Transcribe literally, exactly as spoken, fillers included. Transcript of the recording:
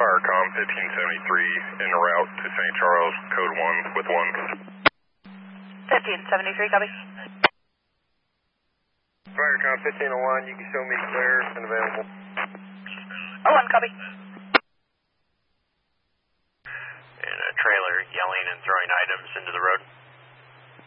Firecom fifteen seventy-three en route to Saint Charles, code one with one. fifteen seventy-three, copy. Firecom fifteen oh one, you can show me clear and available. oh one, copy. And a trailer yelling and throwing items into the road.